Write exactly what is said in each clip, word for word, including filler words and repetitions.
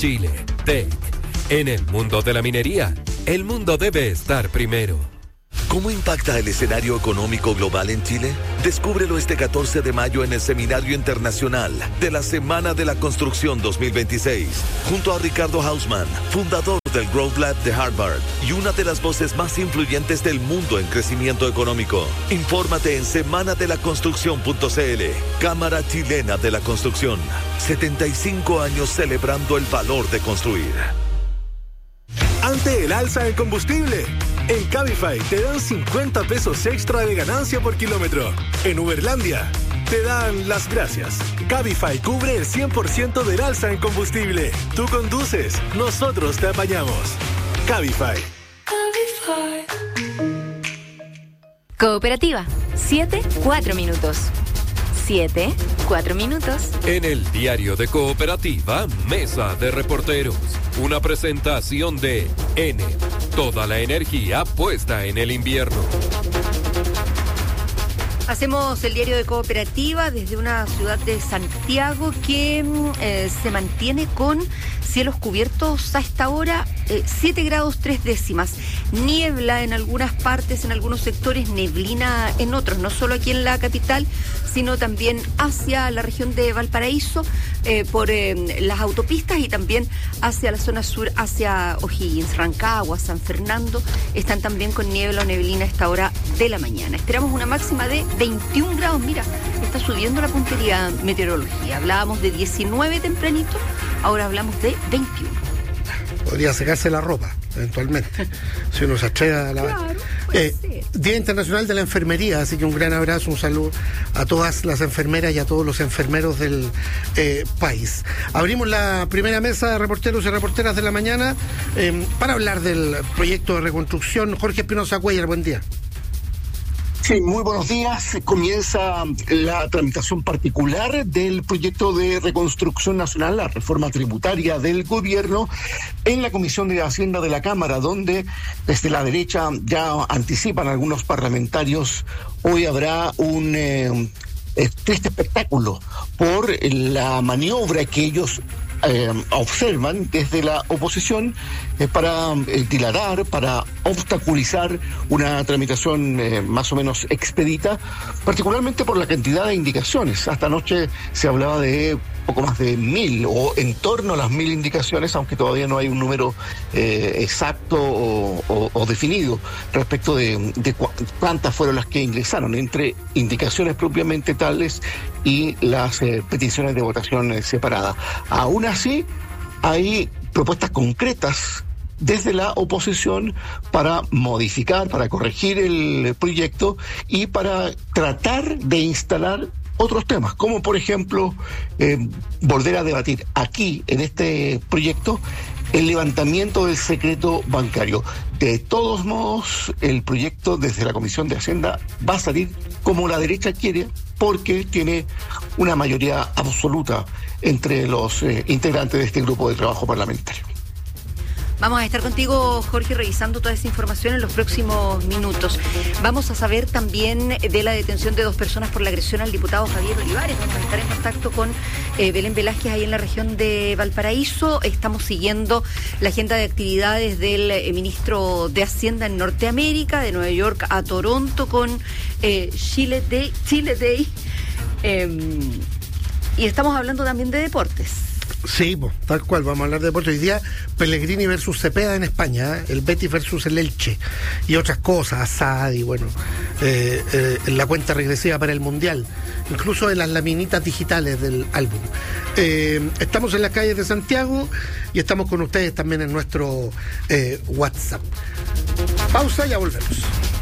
Chile, T E C. En el mundo de la minería, el mundo debe estar primero. ¿Cómo impacta el escenario económico global en Chile? Descúbrelo este catorce de mayo en el Seminario Internacional de la Semana de la Construcción dos mil veintiséis, junto a Ricardo Hausmann, fundador del Growth Lab de Harvard y una de las voces más influyentes del mundo en crecimiento económico. Infórmate en semana de la construcción punto c l. Cámara Chilena de la Construcción. setenta y cinco años celebrando el valor de construir. Ante el alza del combustible, en Cabify te dan cincuenta pesos extra de ganancia por kilómetro. En Uberlandia te dan las gracias. Cabify cubre el cien por ciento del alza en combustible. Tú conduces, nosotros te apañamos. Cabify. Cabify. Cooperativa, siete, cuatro minutos. siete, cuatro minutos. En el diario de Cooperativa, Mesa de Reporteros. Una presentación de N. Toda la energía puesta en el invierno. Hacemos el diario de Cooperativa desde una ciudad de Santiago que eh, se mantiene con cielos cubiertos a esta hora, eh, siete grados tres décimas. Niebla en algunas partes, en algunos sectores, neblina en otros, no solo aquí en la capital, sino también hacia la región de Valparaíso, eh, por eh, las autopistas y también hacia la zona sur, hacia O'Higgins, Rancagua, San Fernando, están también con niebla o neblina a esta hora de la mañana. Esperamos una máxima de veintiún grados, mira, está subiendo la puntería meteorología. Hablábamos de diecinueve tempranito, ahora hablamos de veintiuno. Podría secarse la ropa, eventualmente, si uno se atreve a lavar. Claro, eh, Día Internacional de la Enfermería, así que un gran abrazo, un saludo a todas las enfermeras y a todos los enfermeros del eh, país. Abrimos la primera mesa de reporteros y reporteras de la mañana eh, para hablar del proyecto de reconstrucción. Jorge Espinosa Cuellar, buen día. Sí, muy buenos días. Comienza la tramitación particular del proyecto de reconstrucción nacional, la reforma tributaria del gobierno, en la Comisión de Hacienda de la Cámara, donde desde la derecha ya anticipan algunos parlamentarios, hoy habrá un eh, triste espectáculo por la maniobra que ellos Eh, observan desde la oposición eh, para eh, dilatar, para obstaculizar una tramitación eh, más o menos expedita, particularmente por la cantidad de indicaciones. Hasta anoche se hablaba de poco más de mil o en torno a las mil indicaciones, aunque todavía no hay un número eh, exacto o, o, o definido respecto de, de cu- cuántas fueron las que ingresaron entre indicaciones propiamente tales y las eh, peticiones de votación eh, separada. Aún así, hay propuestas concretas desde la oposición para modificar, para corregir el proyecto y para tratar de instalar otros temas, como por ejemplo eh, volver a debatir aquí en este proyecto el levantamiento del secreto bancario. De todos modos, el proyecto desde la Comisión de Hacienda va a salir como la derecha quiere, porque tiene una mayoría absoluta entre los eh, integrantes de este grupo de trabajo parlamentario. Vamos a estar contigo, Jorge, revisando toda esa información en los próximos minutos. Vamos a saber también de la detención de dos personas por la agresión al diputado Javier Olivares. Vamos a estar en contacto con eh, Belén Velázquez ahí en la región de Valparaíso. Estamos siguiendo la agenda de actividades del eh, ministro de Hacienda en Norteamérica, de Nueva York a Toronto, con eh, Chile Day. Chile Day. Eh, y estamos hablando también de deportes. Sí, pues, tal cual, vamos a hablar de deporte. Hoy día, Pellegrini versus Cepeda en España, ¿eh? El Betis versus el Elche y otras cosas, Asad y bueno, eh, eh, la cuenta regresiva para el Mundial, incluso en las laminitas digitales del álbum. Eh, estamos en las calles de Santiago y estamos con ustedes también en nuestro eh, WhatsApp. Pausa, ya volvemos.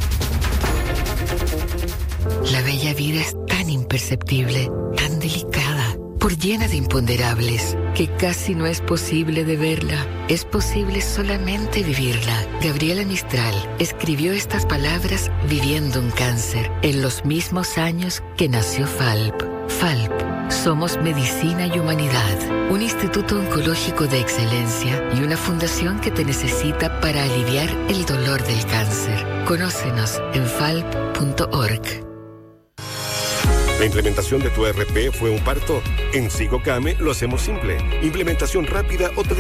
La bella vida es tan imperceptible, tan delicada, por llena de imponderables, que casi no es posible de verla. Es posible solamente vivirla. Gabriela Mistral escribió estas palabras viviendo un cáncer, en los mismos años que nació Falp. Falp, somos medicina y humanidad, un instituto oncológico de excelencia y una fundación que te necesita para aliviar el dolor del cáncer. Conócenos en falp punto org. ¿La implementación de tu E R P fue un parto? En Sigocame lo hacemos simple. Implementación rápida o